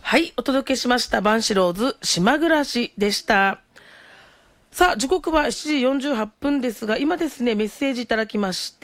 はい、お届けしましたバンシローズ島暮らしでした。さあ、時刻は7時48分ですが、今ですね、メッセージいただきまして、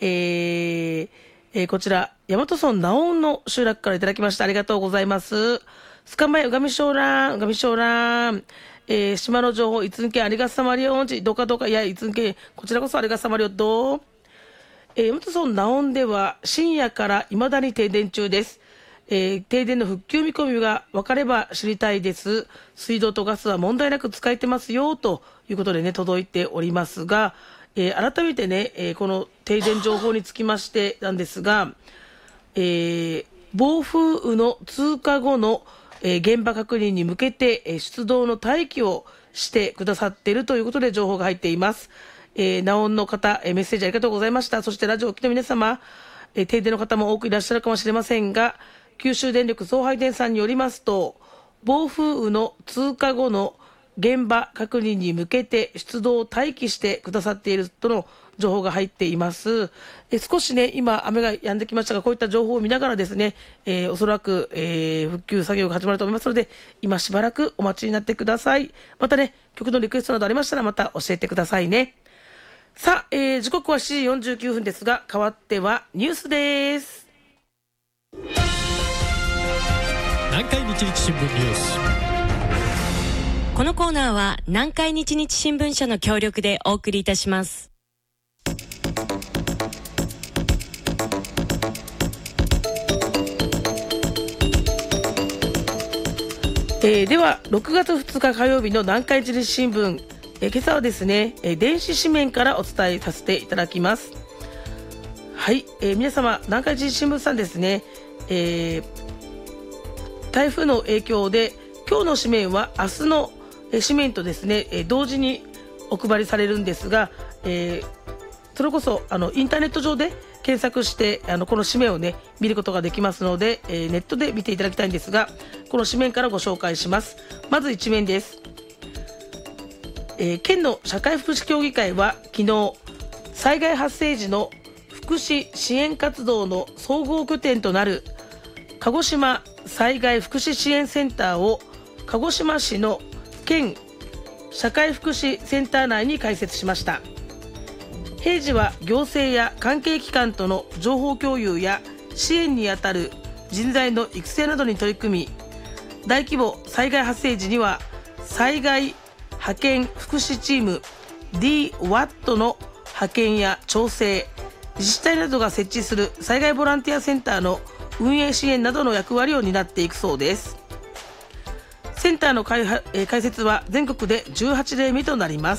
こちら、大和村ナオンの集落からいただきました。ありがとうございます。スカマイ、うがみしょうらん、うがみしょうらん。島の情報、いつんけありがさまりよんち、どうかどうか、いや、いつんけ、こちらこそありがさまりよと。大和村ナオンでは、深夜から未だに停電中です。停電の復旧見込みが分かれば知りたいです。水道とガスは問題なく使えてますよということでね、届いておりますが、改めてね、この停電情報につきましてなんですが、暴風雨の通過後の、現場確認に向けて、出動の待機をしてくださっているということで情報が入っています。ナオンの方、メッセージありがとうございました。そしてラジオをお聞きの皆様、停電の方も多くいらっしゃるかもしれませんが、九州電力送配電さんによりますと、暴風雨の通過後の現場確認に向けて出動を待機してくださっているとの情報が入っています。少しね、今雨が止んできましたが、こういった情報を見ながらですね、おそらく、復旧作業が始まると思いますので、今しばらくお待ちになってください。またね、曲のリクエストなどありましたらまた教えてくださいね。さあ、時刻は7時49分ですが、代わってはニュースです。 南海日日新聞ニュース。 このコーナーは南海日日新聞社の協力でお送りいたします。 では6月2日火曜日の南海日日新聞、今朝はですね、電子紙面からお伝えさせていただきます。はい、皆様南海日日新聞さんですね、台風の影響で今日の紙面は明日の紙面とですね、同時にお配りされるんですが、それこそインターネット上で検索してこの紙面をね見ることができますので、ネットで見ていただきたいんですが、この紙面からご紹介します。まず1面です。県の社会福祉協議会は昨日、災害発生時の福祉支援活動の総合拠点となる鹿児島災害福祉支援センターを鹿児島市の県社会福祉センター内に開設しました。平時は行政や関係機関との情報共有や支援にあたる人材の育成などに取り組み、大規模災害発生時には災害派遣福祉チーム DWAT の派遣や調整、自治体などが設置する災害ボランティアセンターの運営支援などの役割を担っていくそうです。センターの開設は全国で18例目となります。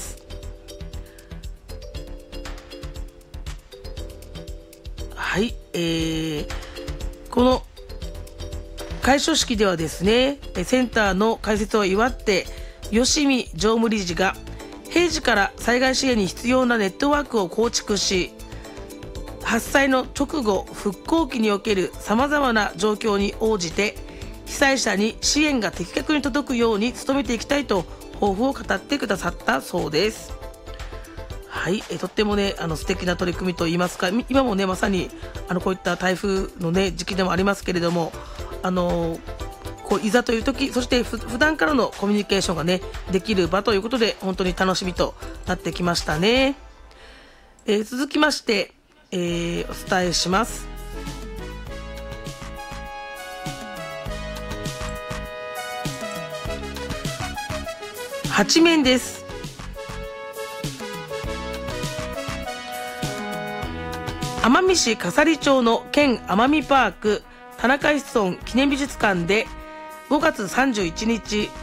はい、この開所式ではですね、センターの開設を祝って吉見常務理事が平時から災害支援に必要なネットワークを構築し、発災の直後復興期におけるさまざまな状況に応じて被災者に支援が的確に届くように努めていきたいと抱負を語ってくださったそうです。はい、とってもね素敵な取り組みといいますか、今もねまさにこういった台風のね時期でもありますけれども、こういざという時、そして普段からのコミュニケーションがねできる場ということで本当に楽しみとなってきましたね。続きまして、お伝えします。8面です。奄美市笠利町の県奄美パーク田中一村記念美術館で5月31日